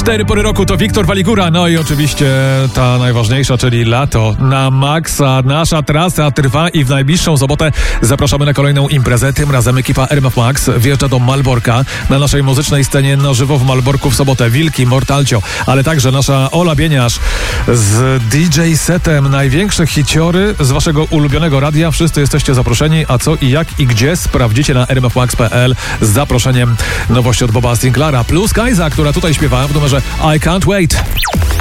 4 pory roku to Wiktor Waligura, no i oczywiście ta najważniejsza, czyli lato na maksa. Nasza trasa trwa i w najbliższą sobotę zapraszamy na kolejną imprezę. Tym razem ekipa RMF Max wjeżdża do Malborka. Na naszej muzycznej scenie na żywo w Malborku w sobotę Wilki, Mortalcio, ale także nasza Ola Bieniasz z DJ setem. Największe hiciory z waszego ulubionego radia. Wszyscy jesteście zaproszeni, a co i jak i gdzie sprawdzicie na rmfmax.pl z zaproszeniem nowości od Boba Sinclaira plus Kajza, która tutaj śpiewa w numerze I Can't Wait.